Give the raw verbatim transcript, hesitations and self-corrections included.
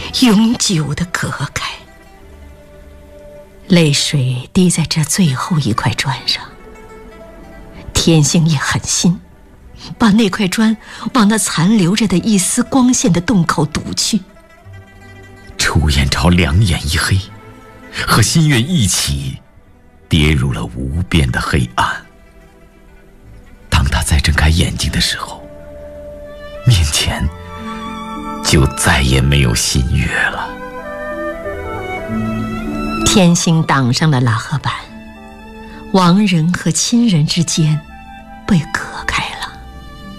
永久地隔开。泪水滴在这最后一块砖上，天星也狠心，把那块砖往那残留着的一丝光线的洞口堵去。 楚燕朝两眼一黑，和心愿一起跌入了无边的黑暗。当他再睁开眼睛的时候，面前就再也没有新月了。 天星挡上了拉合板，亡人和亲人之间被隔开。